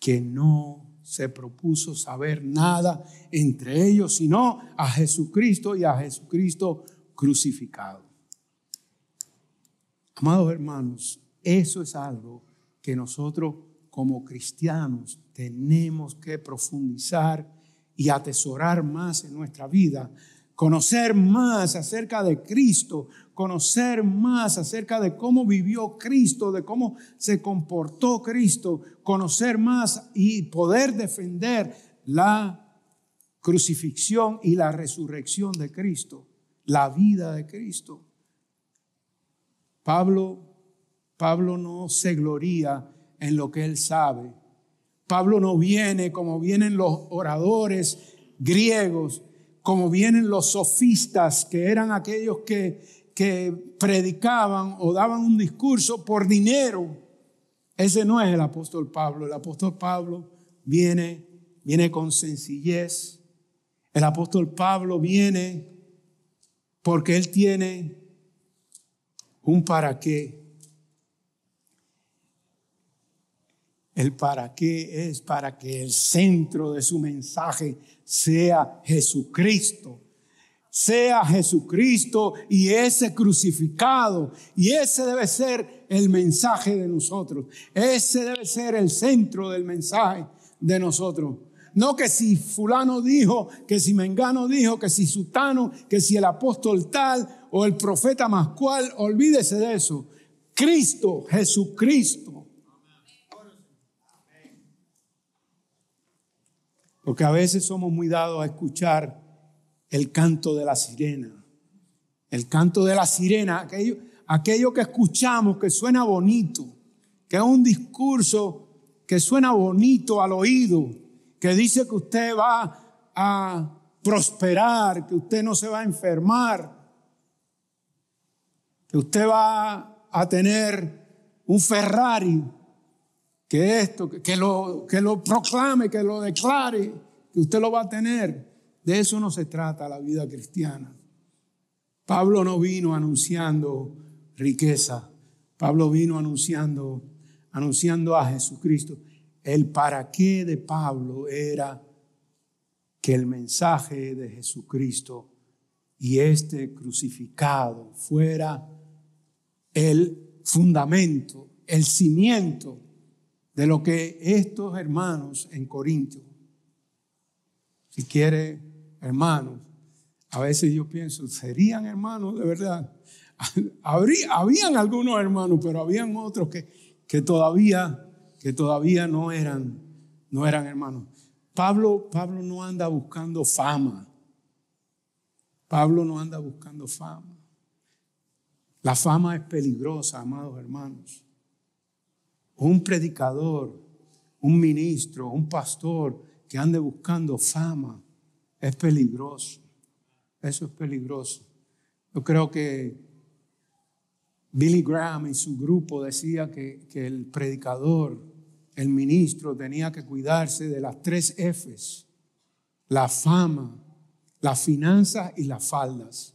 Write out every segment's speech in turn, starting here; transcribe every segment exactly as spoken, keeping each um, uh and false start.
que no se propuso saber nada entre ellos, sino a Jesucristo y a Jesucristo crucificado. Amados hermanos, eso es algo que nosotros como cristianos tenemos que profundizar y atesorar más en nuestra vida. Conocer más acerca de Cristo, conocer más acerca de cómo vivió Cristo, de cómo se comportó Cristo, conocer más y poder defender la crucifixión y la resurrección de Cristo, la vida de Cristo. Pablo, Pablo no se gloría en lo que él sabe. Pablo no viene como vienen los oradores griegos, como vienen los sofistas, que eran aquellos que, que predicaban o daban un discurso por dinero. Ese no es el apóstol Pablo. El apóstol Pablo viene, viene con sencillez. El apóstol Pablo viene porque él tiene un para qué. El para qué es para que el centro de su mensaje sea Jesucristo. Sea Jesucristo y ese crucificado. Y ese debe ser el mensaje de nosotros. Ese debe ser el centro del mensaje de nosotros. No que si fulano dijo, que si mengano dijo, que si sutano, que si el apóstol tal o el profeta más cual. Olvídese de eso. Cristo, Jesucristo. Porque a veces somos muy dados a escuchar el canto de la sirena. El canto de la sirena, aquello, aquello que escuchamos que suena bonito, que es un discurso que suena bonito al oído, que dice que usted va a prosperar, que usted no se va a enfermar, que usted va a tener un Ferrari, que esto, que, que, lo, que lo proclame, que lo declare, que usted lo va a tener. De eso no se trata la vida cristiana. Pablo no vino anunciando riqueza. Pablo vino anunciando, anunciando a Jesucristo. El para qué de Pablo era que el mensaje de Jesucristo y este crucificado fuera el fundamento, el cimiento de lo que estos hermanos en Corinto, si quiere, hermanos, a veces yo pienso, ¿serían hermanos de verdad? Habría, habían algunos hermanos, pero habían otros que, que, todavía, que todavía no eran, no eran hermanos. Pablo, Pablo no anda buscando fama. Pablo no anda buscando fama. La fama es peligrosa, amados hermanos. Un predicador, un ministro, un pastor que ande buscando fama es peligroso. Eso es peligroso. Yo creo que Billy Graham y su grupo decía que, que el predicador, el ministro, tenía que cuidarse de las tres Fs: la fama, las finanzas y las faldas.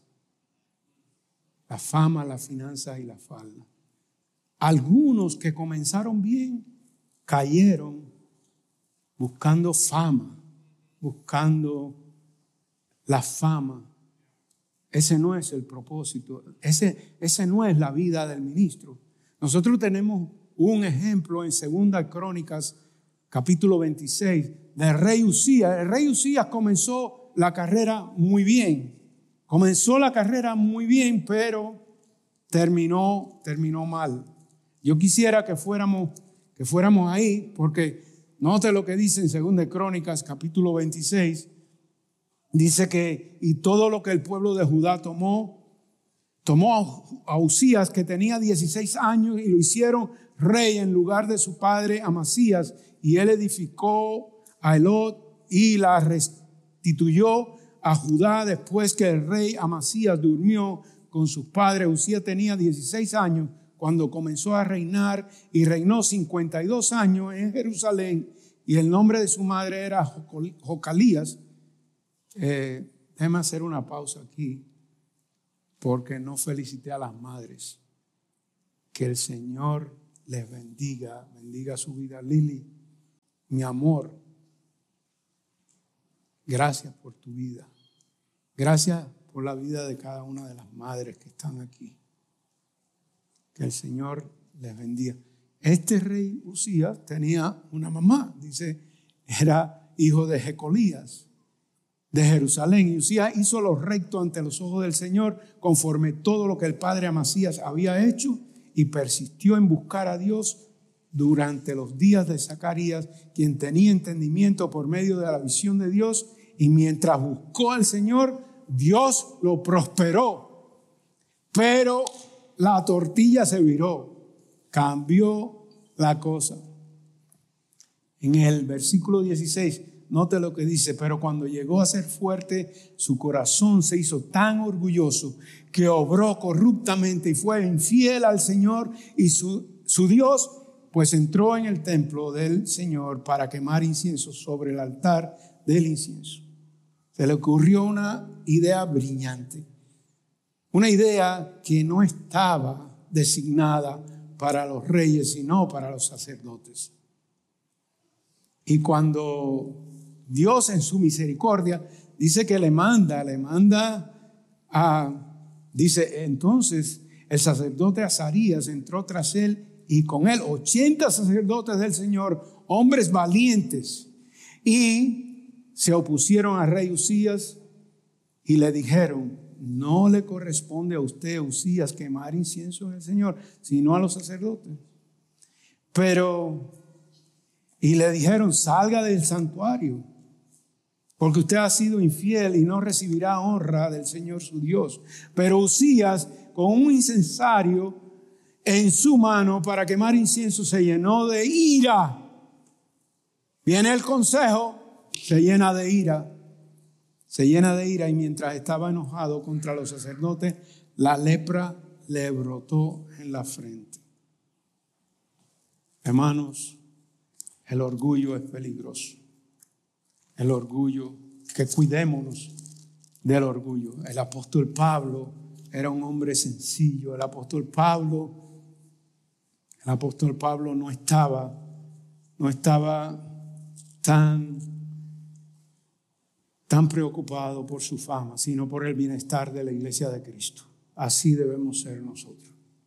La fama, las finanzas y las faldas. Algunos que comenzaron bien cayeron buscando fama, buscando la fama. Ese no es el propósito, ese, ese no es la vida del ministro. Nosotros tenemos un ejemplo en Segunda Crónicas, capítulo veintiséis, del rey Usías. El rey Usías comenzó la carrera muy bien, comenzó la carrera muy bien, pero terminó, terminó mal. Yo quisiera que fuéramos, que fuéramos ahí, porque note lo que dice en Segunda Crónicas, capítulo veintiséis. Dice que, y todo lo que el pueblo de Judá tomó, tomó a Usías, que tenía dieciséis años, y lo hicieron rey en lugar de su padre Amasías, y él edificó a Elot y la restituyó a Judá después que el rey Amasías durmió con sus padres. Usías tenía dieciséis años cuando comenzó a reinar, y reinó cincuenta y dos años en Jerusalén, y el nombre de su madre era Jocalías. Eh, déjame hacer una pausa aquí, porque no felicité a las madres. Que el Señor les bendiga, bendiga su vida. Lili, mi amor, gracias por tu vida. Gracias por la vida de cada una de las madres que están aquí. Que el Señor les bendiga. Este rey Usías tenía una mamá, dice, era hijo de Jecolías, de Jerusalén. Y Usías hizo lo recto ante los ojos del Señor, conforme todo lo que el padre Amasías había hecho, y persistió en buscar a Dios durante los días de Zacarías, quien tenía entendimiento por medio de la visión de Dios, y mientras buscó al Señor, Dios lo prosperó. Pero la tortilla se viró, cambió la cosa. En el versículo dieciséis, note lo que dice: pero cuando llegó a ser fuerte, su corazón se hizo tan orgulloso que obró corruptamente y fue infiel al Señor y su, su Dios, pues entró en el templo del Señor para quemar incienso sobre el altar del incienso. Se le ocurrió una idea brillante, una idea que no estaba designada para los reyes, sino para los sacerdotes. Y cuando Dios en su misericordia dice que le manda, le manda a, dice, entonces el sacerdote Azarías entró tras él y con él ochenta sacerdotes del Señor, hombres valientes, y se opusieron al rey Usías y le dijeron: no le corresponde a usted, Usías, quemar incienso en el Señor, sino a los sacerdotes. Pero, y le dijeron: salga del santuario, porque usted ha sido infiel y no recibirá honra del Señor su Dios. Pero Usías, con un incensario en su mano para quemar incienso, se llenó de ira. Viene el consejo, se llena de ira. Se llena de ira y mientras estaba enojado contra los sacerdotes, la lepra le brotó en la frente. Hermanos, el orgullo es peligroso. El orgullo, que cuidémonos del orgullo. El apóstol Pablo era un hombre sencillo. El apóstol Pablo, el apóstol Pablo no estaba, no estaba tan, tan preocupado por su fama, sino por el bienestar de la iglesia de Cristo. Así debemos ser nosotros.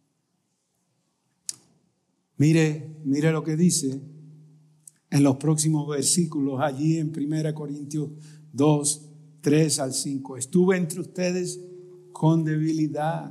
Mire, mire lo que dice en los próximos versículos, allí en primera Corintios dos, tres al cinco. Estuve entre ustedes con debilidad,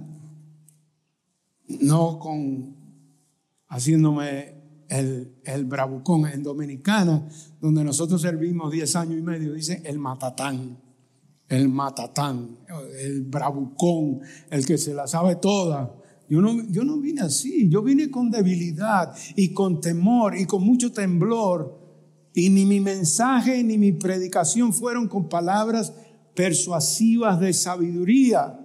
no con haciéndome el, el bravucón. En Dominicana, donde nosotros servimos diez años y medio, dice el matatán, el matatán, el bravucón, el que se la sabe toda. Yo no, yo no vine así, yo vine con debilidad y con temor y con mucho temblor. Y ni mi mensaje ni mi predicación fueron con palabras persuasivas de sabiduría,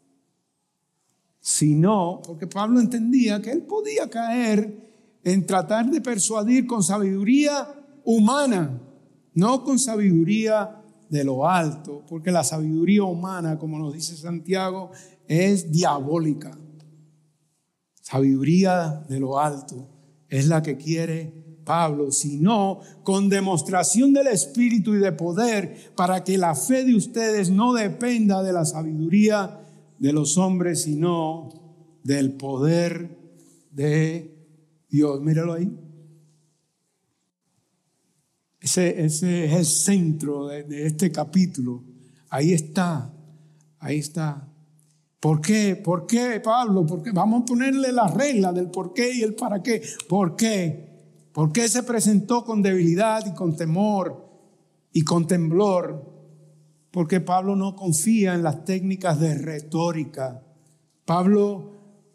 sino porque Pablo entendía que él podía caer en tratar de persuadir con sabiduría humana, no con sabiduría de lo alto, porque la sabiduría humana, como nos dice Santiago, es diabólica. Sabiduría de lo alto es la que quiere Pablo, sino con demostración del Espíritu y de poder, para que la fe de ustedes no dependa de la sabiduría de los hombres, sino del poder de Dios. Míralo ahí. Ese, ese es el centro de, de este capítulo. Ahí está, ahí está. ¿Por qué? ¿Por qué, Pablo? ¿Por qué? Vamos a ponerle la regla del por qué y el para qué. ¿Por qué? ¿Por qué se presentó con debilidad y con temor y con temblor? Porque Pablo no confía en las técnicas de retórica. Pablo,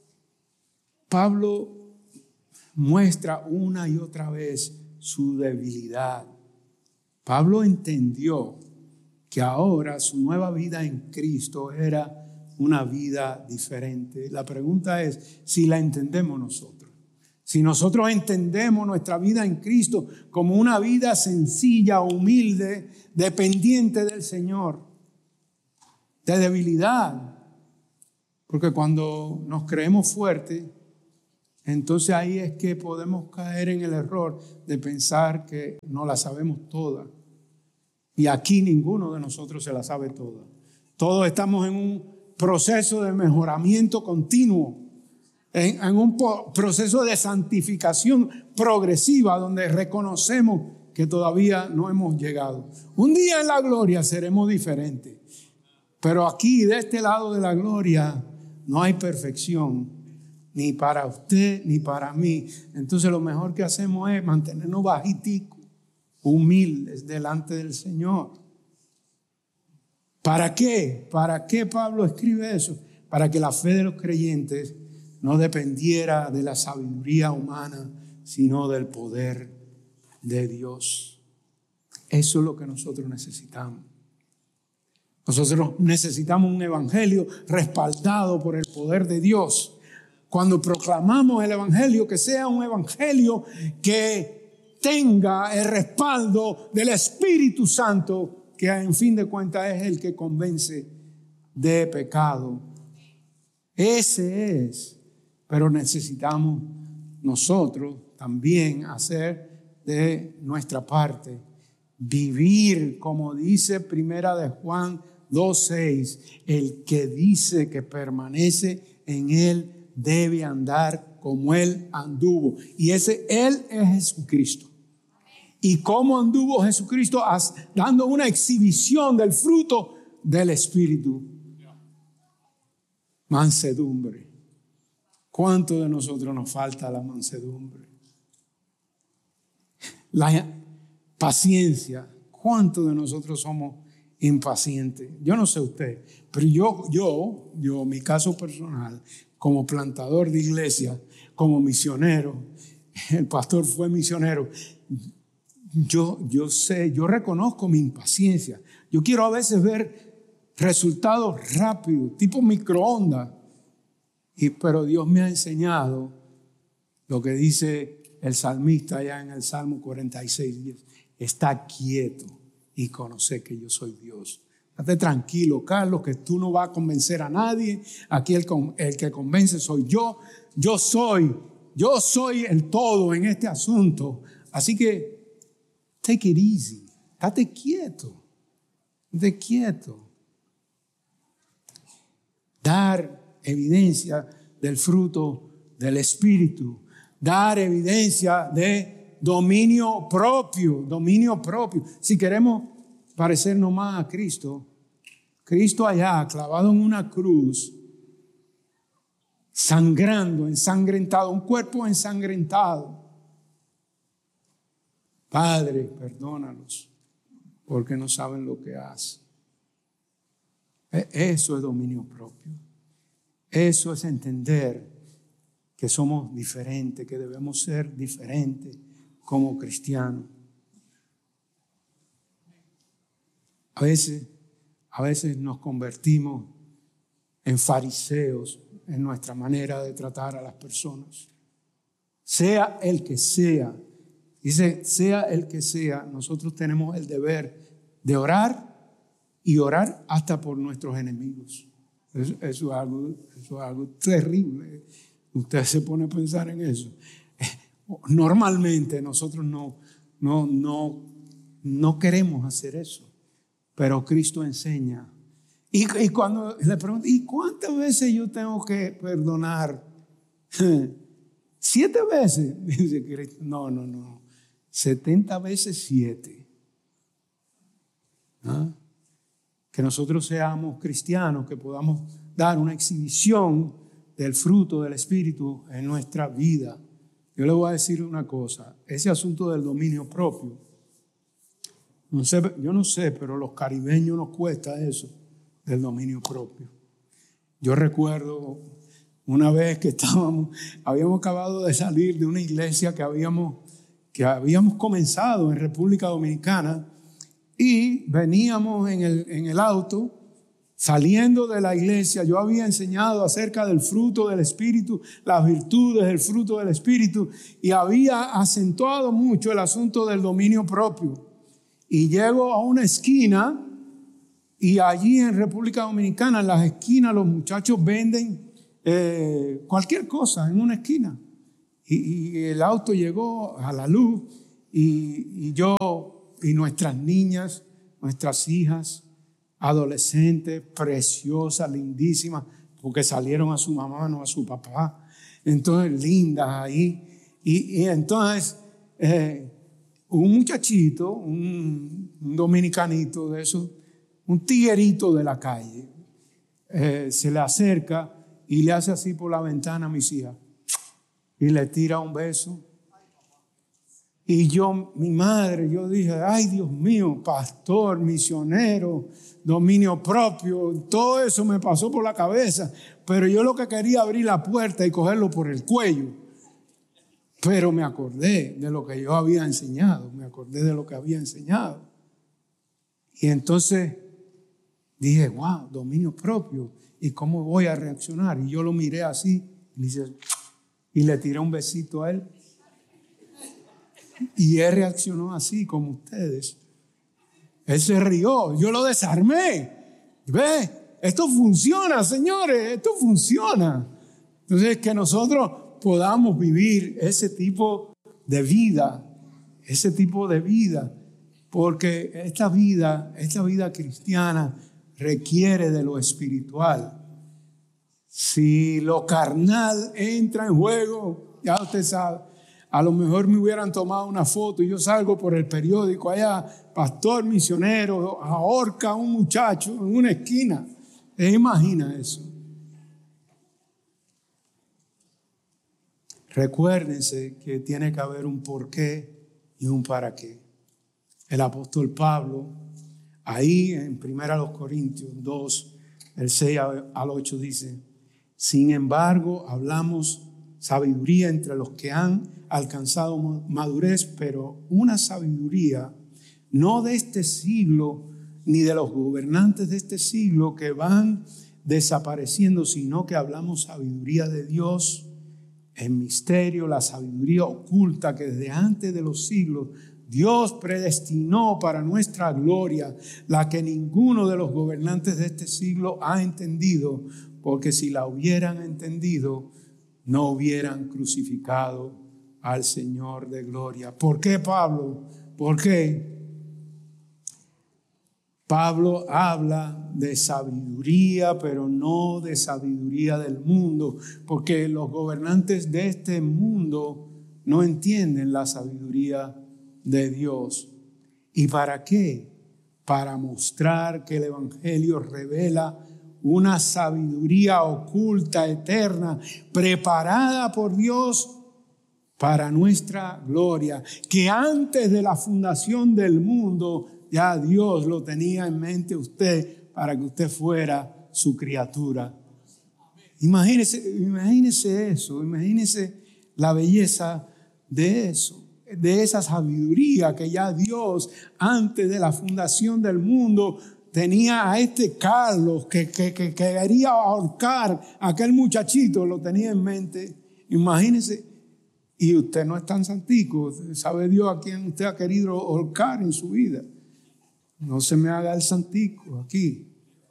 Pablo muestra una y otra vez su debilidad. Pablo entendió que ahora su nueva vida en Cristo era una vida diferente. La pregunta es si la entendemos nosotros. Si nosotros entendemos nuestra vida en Cristo como una vida sencilla, humilde, dependiente del Señor, de debilidad. Porque cuando nos creemos fuertes, entonces ahí es que podemos caer en el error de pensar que no la sabemos toda. Y aquí ninguno de nosotros se la sabe toda. Todos estamos en un proceso de mejoramiento continuo, en, en un po- proceso de santificación progresiva donde reconocemos que todavía no hemos llegado. Un día en la gloria seremos diferentes, pero aquí de este lado de la gloria no hay perfección, ni para usted ni para mí. Entonces lo mejor que hacemos es mantenernos bajiticos, humildes delante del Señor. ¿Para qué? ¿Para qué Pablo escribe eso? Para que la fe de los creyentes no dependiera de la sabiduría humana, sino del poder de Dios. Eso es lo que nosotros necesitamos. Nosotros necesitamos un evangelio respaldado por el poder de Dios. Cuando proclamamos el evangelio, que sea un evangelio que tenga el respaldo del Espíritu Santo, que en fin de cuentas es el que convence de pecado. Ese es. Pero necesitamos nosotros también hacer de nuestra parte, vivir como dice Primera de Juan dos seis, el que dice que permanece en él debe andar como él anduvo. Y ese él es Jesucristo. ¿Y cómo anduvo Jesucristo? Dando una exhibición del fruto del Espíritu. Mansedumbre. ¿Cuánto de nosotros nos falta la mansedumbre? La paciencia. ¿Cuánto de nosotros somos impacientes? Yo no sé usted, pero yo, yo, yo, mi caso personal, como plantador de iglesia, como misionero, el pastor fue misionero. Yo, yo sé, yo reconozco mi impaciencia. Yo quiero a veces ver resultados rápidos, tipo microondas. Y, pero Dios me ha enseñado lo que dice el salmista allá en el Salmo cuarenta y seis. Está quieto y conoce que yo soy Dios. Estate tranquilo, Carlos, que tú no vas a convencer a nadie. Aquí el, el que convence soy yo. Yo soy, yo soy el todo en este asunto. Así que take it easy. Estate quieto. Estate quieto. Dar evidencia del fruto del Espíritu. Dar evidencia de dominio propio. Dominio propio. Si queremos parecernos más a Cristo, Cristo allá clavado en una cruz, sangrando, ensangrentado, un cuerpo ensangrentado. Padre, perdónalos, porque no saben lo que hacen. Eso es dominio propio. Eso es entender que somos diferentes, que debemos ser diferentes como cristianos. A veces, a veces nos convertimos en fariseos en nuestra manera de tratar a las personas. Sea el que sea. Dice, sea el que sea, nosotros tenemos el deber de orar y orar hasta por nuestros enemigos. Eso, eso, es, algo, eso es algo terrible. Usted se pone a pensar en eso. Normalmente nosotros no, no, no, no queremos hacer eso, pero Cristo enseña. Y, y cuando le pregunto, ¿y cuántas veces yo tengo que perdonar? ¿Siete veces? Dice Cristo, no, no, no. setenta veces siete. ¿Ah? Que nosotros seamos cristianos, que podamos dar una exhibición del fruto del Espíritu en nuestra vida. Yo le voy a decir una cosa, ese asunto del dominio propio, no sé, yo no sé, pero a los caribeños nos cuesta eso, del dominio propio. Yo recuerdo una vez que estábamos, habíamos acabado de salir de una iglesia que habíamos, que habíamos comenzado en República Dominicana y veníamos en el, en el auto, saliendo de la iglesia. Yo había enseñado acerca del fruto del Espíritu, las virtudes del fruto del Espíritu, y había acentuado mucho el asunto del dominio propio. Y llego a una esquina, y allí en República Dominicana, en las esquinas, los muchachos venden eh, cualquier cosa en una esquina. Y, y el auto llegó a la luz y, y yo y nuestras niñas, nuestras hijas, adolescentes, preciosas, lindísimas, porque salieron a su mamá, no a su papá. Entonces, lindas ahí. Y, y entonces, eh, un muchachito, un, un dominicanito de esos, un tiguerito de la calle, eh, se le acerca y le hace así por la ventana a mis hijas y le tira un beso. Y yo, mi madre, yo dije, ay Dios mío, pastor, misionero, dominio propio, todo eso me pasó por la cabeza, pero yo lo que quería abrir la puerta y cogerlo por el cuello. Pero me acordé de lo que yo había enseñado, me acordé de lo que había enseñado. Y entonces dije, wow, dominio propio, ¿y cómo voy a reaccionar? Y yo lo miré así y, dice, y le tiré un besito a él. Y él reaccionó así como ustedes. Él se rió, yo lo desarmé. ¿Ve? Esto funciona, señores, esto funciona. Entonces, que nosotros podamos vivir ese tipo de vida, ese tipo de vida, porque esta vida, esta vida cristiana requiere de lo espiritual. Si lo carnal entra en juego, ya usted sabe. A lo mejor me hubieran tomado una foto y yo salgo por el periódico allá, pastor misionero, ahorca a un muchacho en una esquina. ¿Se imagina eso? Recuérdense que tiene que haber un porqué y un para qué. El apóstol Pablo, ahí en primera Corintios dos, el seis al ocho dice, sin embargo, hablamos sabiduría entre los que han alcanzado madurez, pero una sabiduría no de este siglo, ni de los gobernantes de este siglo que van desapareciendo, sino que hablamos sabiduría de Dios en misterio, la sabiduría oculta que desde antes de los siglos Dios predestinó para nuestra gloria, la que ninguno de los gobernantes de este siglo ha entendido, porque si la hubieran entendido, no hubieran crucificado al Señor de gloria. ¿Por qué, Pablo? ¿Por qué? Pablo habla de sabiduría, pero no de sabiduría del mundo, porque los gobernantes de este mundo no entienden la sabiduría de Dios. ¿Y para qué? Para mostrar que el Evangelio revela una sabiduría oculta, eterna, preparada por Dios para nuestra gloria, que antes de la fundación del mundo ya Dios lo tenía en mente usted para que usted fuera su criatura. Imagínese, imagínese eso, imagínese la belleza de eso, de esa sabiduría que ya Dios antes de la fundación del mundo tenía a este Carlos que, que, que quería ahorcar a aquel muchachito, lo tenía en mente. Imagínese, y usted no es tan santico, sabe Dios a quién usted ha querido ahorcar en su vida. No se me haga el santico aquí.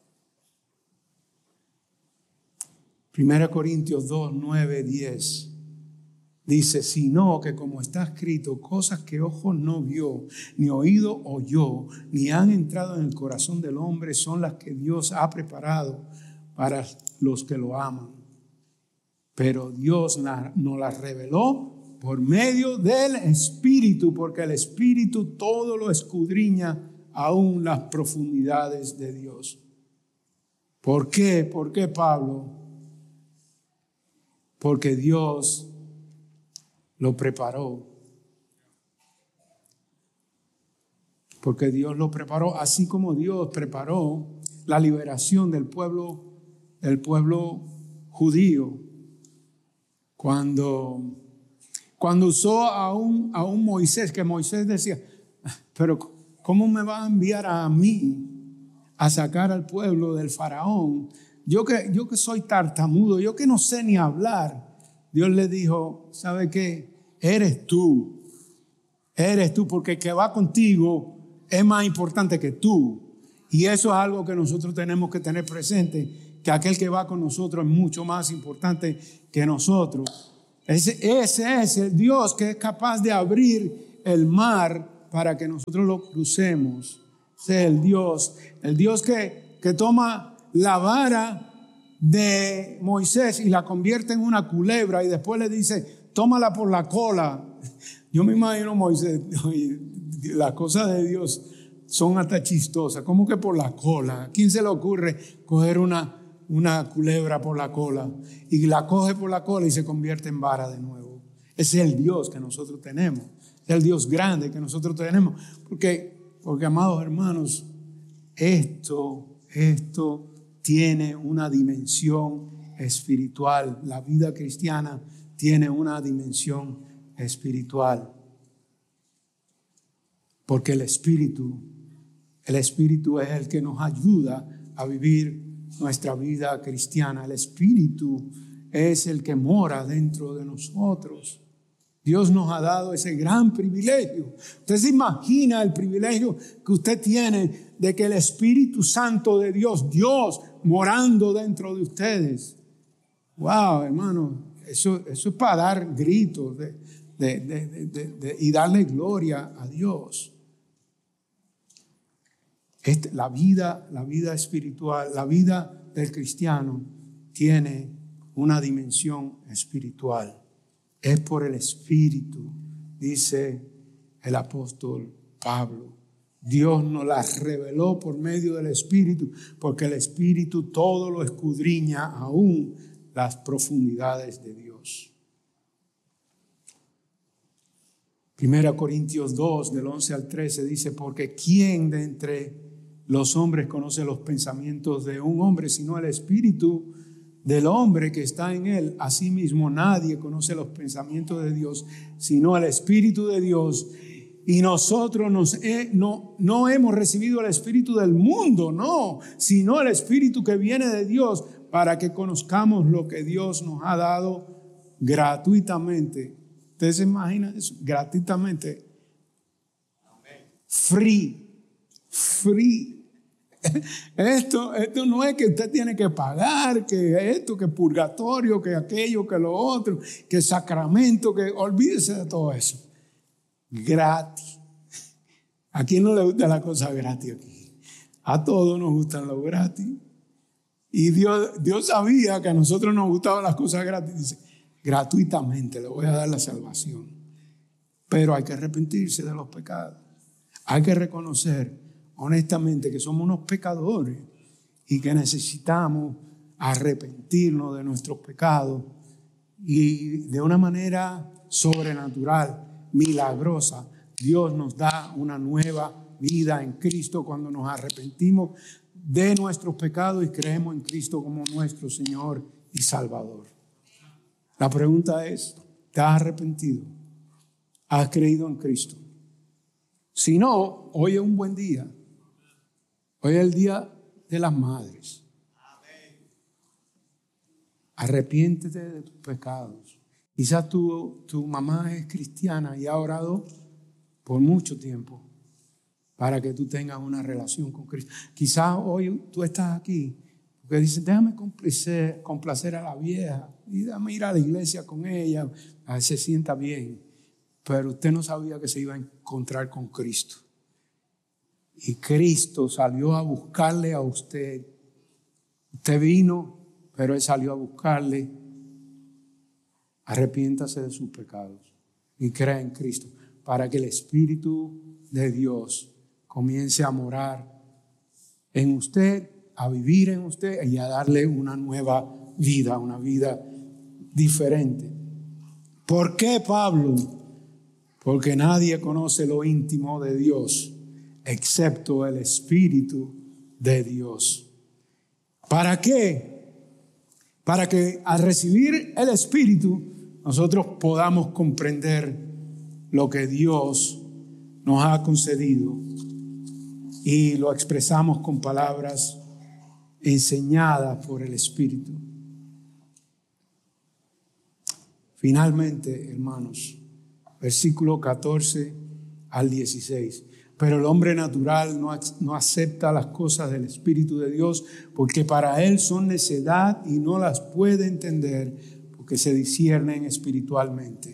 Primera Corintios dos, nueve, diez. Dice, sino que como está escrito, cosas que ojo no vio, ni oído oyó, ni han entrado en el corazón del hombre, son las que Dios ha preparado para los que lo aman. Pero Dios nos las reveló por medio del Espíritu, porque el Espíritu todo lo escudriña, aún las profundidades de Dios. ¿Por qué? ¿Por qué, Pablo? Porque Dios lo preparó. Porque Dios lo preparó, así como Dios preparó la liberación del pueblo, del pueblo judío. Cuando, cuando usó a un, a un Moisés, que Moisés decía, pero ¿cómo me va a enviar a mí a sacar al pueblo del faraón? Yo que, yo que soy tartamudo, yo que no sé ni hablar. Dios le dijo, ¿sabe qué? Eres tú, eres tú, porque el que va contigo es más importante que tú. Y eso es algo que nosotros tenemos que tener presente, que aquel que va con nosotros es mucho más importante que nosotros. Ese, ese es el Dios que es capaz de abrir el mar para que nosotros lo crucemos. Ese es el Dios, el Dios que, que toma la vara de Moisés y la convierte en una culebra y después le dice, tómala por la cola. Yo me imagino Moisés, las cosas de Dios son hasta chistosas. ¿Cómo que por la cola? ¿A quién se le ocurre coger una, una culebra por la cola? Y la coge por la cola y se convierte en vara de nuevo. Ese es el Dios que nosotros tenemos. Es el Dios grande que nosotros tenemos. Porque, porque amados hermanos, esto, esto tiene una dimensión espiritual. La vida cristiana tiene una dimensión espiritual. Porque el Espíritu, el Espíritu es el que nos ayuda a vivir nuestra vida cristiana. El Espíritu es el que mora dentro de nosotros. Dios nos ha dado ese gran privilegio. Usted se imagina el privilegio que usted tiene de que el Espíritu Santo de Dios, Dios morando dentro de ustedes. Wow, hermano, eso, eso es para dar gritos de, de, de, de, de, de, y darle gloria a Dios. Este, la vida, la vida espiritual, la vida del cristiano tiene una dimensión espiritual. Es por el Espíritu, dice el apóstol Pablo. Dios nos la reveló por medio del Espíritu, porque el Espíritu todo lo escudriña, aún las profundidades de Dios. Primera Corintios dos, del once al trece, dice, porque ¿quién de entre los hombres conoce los pensamientos de un hombre, sino el Espíritu del hombre que está en él? Asimismo, nadie conoce los pensamientos de Dios, sino el Espíritu de Dios. Y nosotros nos he, no, no hemos recibido el Espíritu del mundo, no, sino el Espíritu que viene de Dios, para que conozcamos lo que Dios nos ha dado gratuitamente. ¿Ustedes se imaginan eso? Gratuitamente. Free. Free. Esto, esto no es que usted tiene que pagar, que esto, que purgatorio, que aquello, que lo otro, que sacramento, que olvídese de todo eso. Gratis. ¿A quién no le gusta la cosa gratis aquí? A todos nos gustan los gratis. Y Dios, Dios sabía que a nosotros nos gustaban las cosas gratis. Dice, gratuitamente le voy a dar la salvación. Pero hay que arrepentirse de los pecados. Hay que reconocer honestamente que somos unos pecadores y que necesitamos arrepentirnos de nuestros pecados, y de una manera sobrenatural, milagrosa, Dios nos da una nueva vida en Cristo cuando nos arrepentimos de nuestros pecados y creemos en Cristo como nuestro Señor y Salvador. La pregunta es, ¿te has arrepentido? ¿Has creído en Cristo? Si no, hoy es un buen día. Hoy es el día de las madres. Arrepiéntete de tus pecados. Quizás tu, tu mamá es cristiana y ha orado por mucho tiempo para que tú tengas una relación con Cristo. Quizás hoy tú estás aquí porque dices, déjame complacer, complacer a la vieja y déjame ir a la iglesia con ella, a ver si se sienta bien. Pero usted no sabía que se iba a encontrar con Cristo. Y Cristo salió a buscarle a usted. Usted vino, pero Él salió a buscarle. Arrepiéntase de sus pecados y crea en Cristo para que el Espíritu de Dios comience a morar en usted, a vivir en usted y a darle una nueva vida, una vida diferente. ¿Por qué, Pablo? Porque nadie conoce lo íntimo de Dios excepto el Espíritu de Dios. ¿Para qué? Para que al recibir el Espíritu nosotros podamos comprender lo que Dios nos ha concedido y lo expresamos con palabras enseñadas por el Espíritu. Finalmente, hermanos, versículo catorce al dieciséis. Pero el hombre natural no, no acepta las cosas del Espíritu de Dios, porque para él son necedad y no las puede entender, porque se disciernen espiritualmente.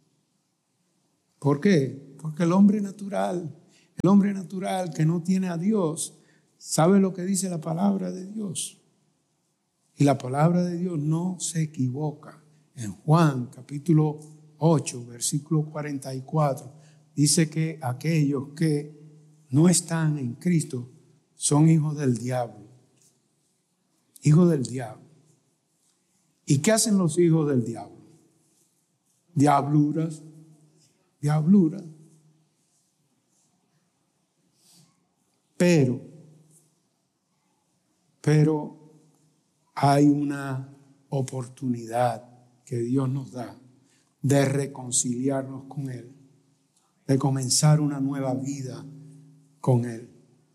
¿Por qué? Porque el hombre natural, el hombre natural que no tiene a Dios, sabe lo que dice la palabra de Dios. Y la palabra de Dios no se equivoca. En Juan capítulo ocho, versículo cuarenta y cuatro, dice que aquellos que no están en Cristo son hijos del diablo. Hijos del diablo. ¿Y qué hacen los hijos del diablo? Diabluras, diabluras. Pero, pero hay una oportunidad que Dios nos da de reconciliarnos con Él, de comenzar una nueva vida con Él.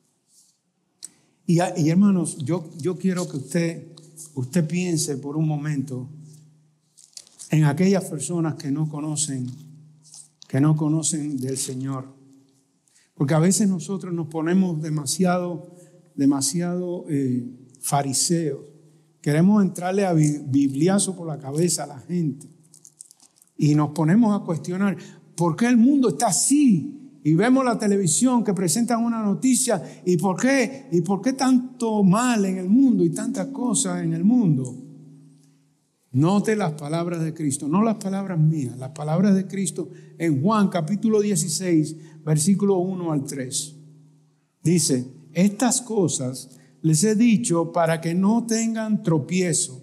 Y, y hermanos, yo, yo quiero que usted, usted piense por un momento en aquellas personas que no conocen, que no conocen del Señor. Porque a veces nosotros nos ponemos demasiado, demasiado eh, fariseos. Queremos entrarle a bibliazo por la cabeza a la gente. Y nos ponemos a cuestionar, ¿por qué el mundo está así? Y vemos la televisión que presentan una noticia, ¿y por qué? ¿Y por qué tanto mal en el mundo y tantas cosas en el mundo? Note las palabras de Cristo, no las palabras mías, las palabras de Cristo en Juan capítulo dieciséis, versículo uno al tres. Dice, estas cosas les he dicho para que no tengan tropiezo.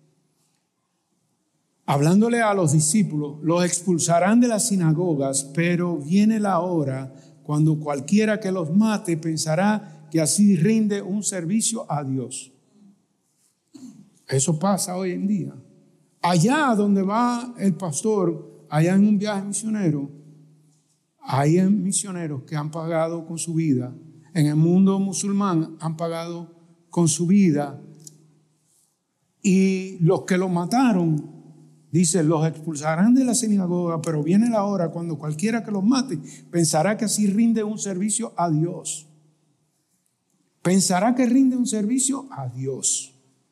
Hablándole a los discípulos, los expulsarán de las sinagogas, pero viene la hora cuando cualquiera que los mate pensará que así rinde un servicio a Dios. Eso pasa hoy en día. Allá donde va el pastor, allá en un viaje misionero, hay misioneros que han pagado con su vida. En el mundo musulmán han pagado con su vida. Y los que lo mataron, dice, los expulsarán de la sinagoga, pero viene la hora cuando cualquiera que los mate pensará que así rinde un servicio a Dios. Pensará que rinde un servicio a Dios.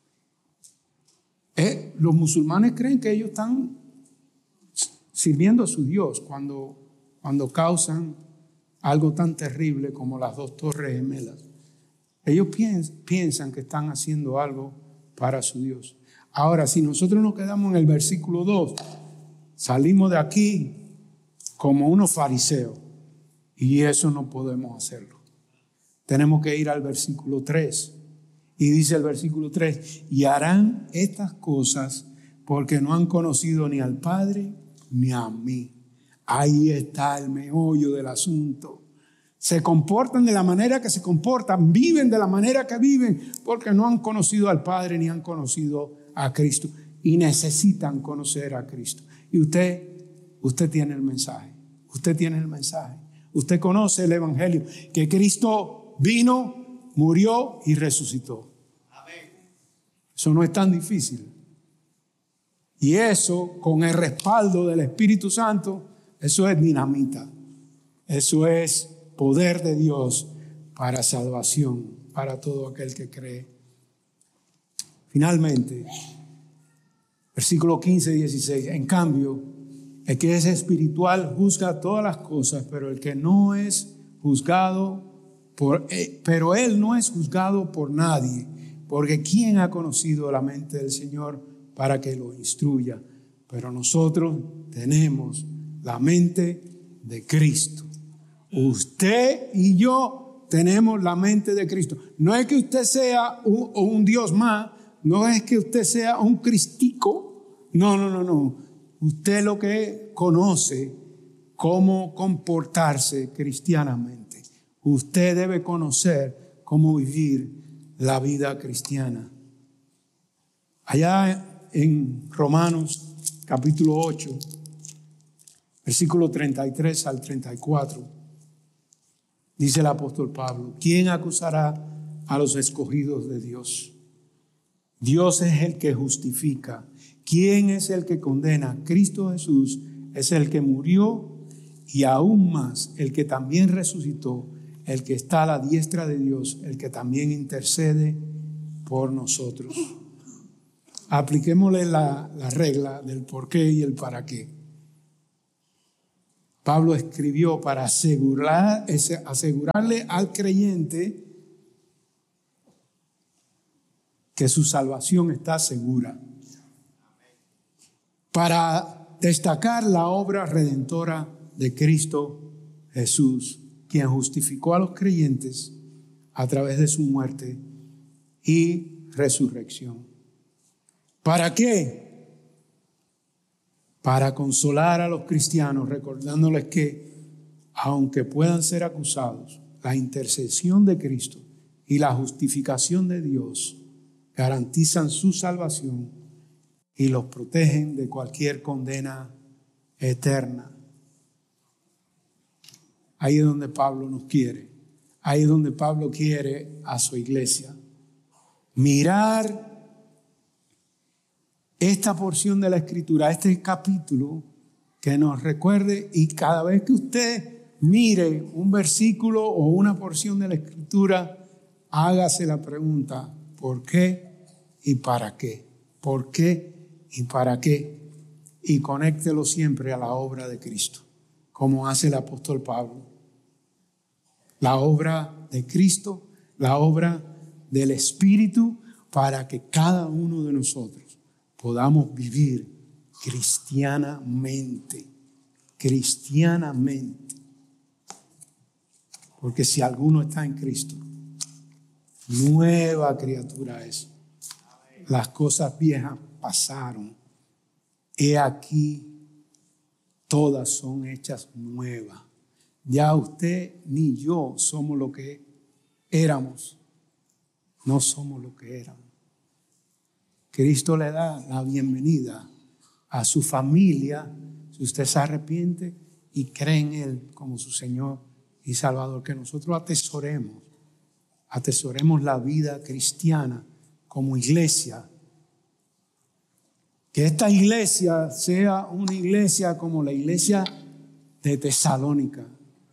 Eh, los musulmanes creen que ellos están sirviendo a su Dios cuando, cuando causan algo tan terrible como las dos torres gemelas. Ellos piens, piensan que están haciendo algo para su Dios. Ahora, si nosotros nos quedamos en el versículo dos, salimos de aquí como unos fariseos, y eso no podemos hacerlo. Tenemos que ir al versículo tres, y dice el versículo tres, y harán estas cosas porque no han conocido ni al Padre ni a mí. Ahí está el meollo del asunto. Se comportan de la manera que se comportan, viven de la manera que viven, porque no han conocido al Padre ni han conocido a Cristo, y necesitan conocer a Cristo. Y usted, usted tiene el mensaje, usted tiene el mensaje, usted conoce el evangelio, que Cristo vino, murió y resucitó. Amén. Eso no es tan difícil. Y eso, con el respaldo del Espíritu Santo, eso es dinamita. Eso es poder de Dios para salvación, para todo aquel que cree. Finalmente, versículo quince y dieciséis, en cambio, el que es espiritual juzga todas las cosas, pero el que no es juzgado, por, eh, pero él no es juzgado por nadie, porque ¿quién ha conocido la mente del Señor para que lo instruya? Pero nosotros tenemos la mente de Cristo. Usted y yo tenemos la mente de Cristo. No es que usted sea un, un Dios más, no es que usted sea un cristico, no, no, no, no. Usted lo que conoce cómo comportarse cristianamente. Usted debe conocer cómo vivir la vida cristiana. Allá en Romanos capítulo ocho, versículo treinta y tres al treinta y cuatro, dice el apóstol Pablo, ¿quién acusará a los escogidos de Dios? Dios es el que justifica. ¿Quién es el que condena? Cristo Jesús es el que murió y aún más el que también resucitó, el que está a la diestra de Dios, el que también intercede por nosotros. Apliquémosle la, la regla del por qué y el para qué. Pablo escribió para asegurar, asegurarle al creyente que su salvación está segura. Para destacar la obra redentora de Cristo Jesús, quien justificó a los creyentes a través de su muerte y resurrección. ¿Para qué? Para consolar a los cristianos, recordándoles que, aunque puedan ser acusados, la intercesión de Cristo y la justificación de Dios garantizan su salvación y los protegen de cualquier condena eterna. Ahí es donde Pablo nos quiere. Ahí es donde Pablo quiere a su iglesia. Mirar esta porción de la Escritura, este capítulo, que nos recuerde, y cada vez que usted mire un versículo o una porción de la Escritura, hágase la pregunta, ¿por qué y para qué? ¿Por qué y para qué? Y conéctelo siempre a la obra de Cristo, como hace el apóstol Pablo. La obra de Cristo, la obra del Espíritu, para que cada uno de nosotros podamos vivir cristianamente, cristianamente. Porque si alguno está en Cristo, nueva criatura es. Las cosas viejas pasaron. He aquí, todas son hechas nuevas. Ya usted ni yo somos lo que éramos. No somos lo que éramos. Cristo le da la bienvenida a su familia si usted se arrepiente y cree en Él como su Señor y Salvador. Que nosotros atesoremos, atesoremos la vida cristiana como iglesia. Que esta iglesia sea una iglesia como la iglesia de Tesalónica.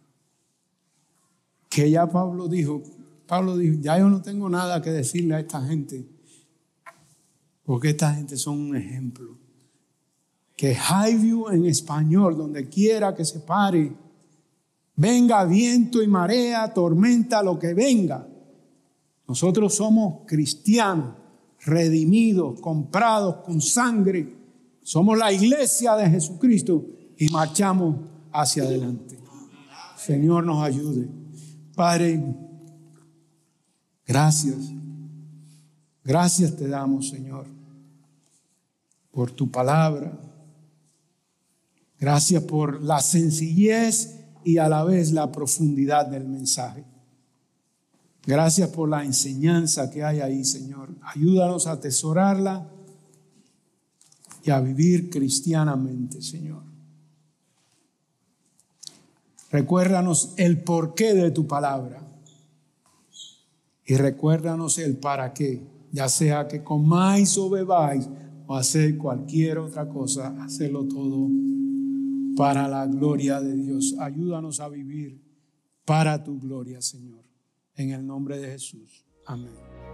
Que ya Pablo dijo, Pablo dijo, ya yo no tengo nada que decirle a esta gente. Porque esta gente son un ejemplo. Que Highview en español, donde quiera que se pare, venga viento y marea, tormenta, lo que venga. Nosotros somos cristianos, redimidos, comprados con sangre. Somos la iglesia de Jesucristo y marchamos hacia adelante. Señor, nos ayude. Padre, gracias. Gracias te damos, Señor, por tu palabra. Gracias por la sencillez y a la vez la profundidad del mensaje. Gracias por la enseñanza que hay ahí, Señor. Ayúdanos a atesorarla y a vivir cristianamente, Señor. Recuérdanos el porqué de tu palabra y recuérdanos el para qué, ya sea que comáis o bebáis o hacer cualquier otra cosa, hacerlo todo para la gloria de Dios. Ayúdanos a vivir para tu gloria, Señor. En el nombre de Jesús. Amén.